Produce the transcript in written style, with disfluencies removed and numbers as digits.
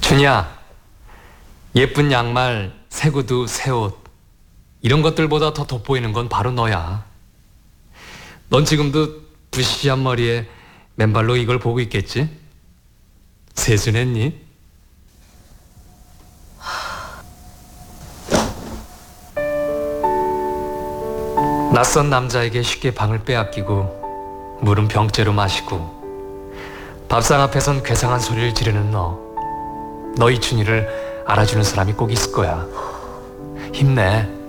춘이야, 예쁜 양말, 새 구두, 새 옷, 이런 것들보다 더 돋보이는 건 바로 너야. 넌 지금도 부시한 머리에 맨발로 이걸 보고 있겠지? 세수했니? 낯선 남자에게 쉽게 방을 빼앗기고 물은 병째로 마시고 밥상 앞에선 괴상한 소리를 지르는 너 이춘희를 알아주는 사람이 꼭 있을 거야. 힘내.